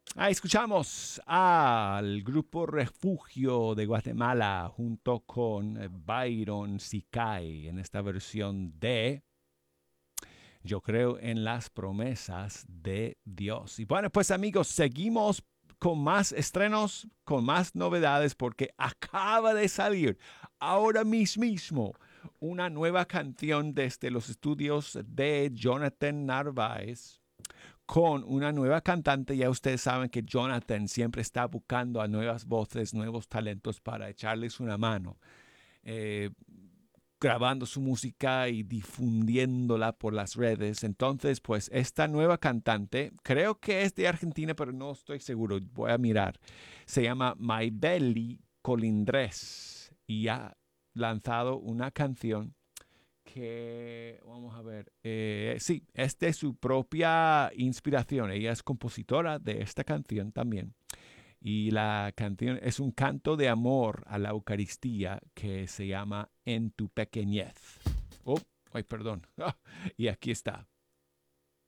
Escuchamos al grupo Refugio de Guatemala junto con Byron Sicay en esta versión de Yo creo en las promesas de Dios. Y bueno, pues amigos, seguimos con más estrenos, con más novedades, porque acaba de salir ahora mismo una nueva canción desde los estudios de Jonathan Narváez con una nueva cantante. Ya ustedes saben que Jonathan siempre está buscando a nuevas voces, nuevos talentos para echarles una mano. Eh, Grabando su música y difundiéndola por las redes. Entonces, pues esta nueva cantante, creo que es de Argentina, pero no estoy seguro, voy a mirar. Se llama Maybelly Colindres y ha lanzado una canción que, vamos a ver, sí, es de su propia inspiración. Ella es compositora de esta canción también. Y la canción es un canto de amor a la Eucaristía que se llama En tu pequeñez. Oh, ay, perdón. Y aquí está.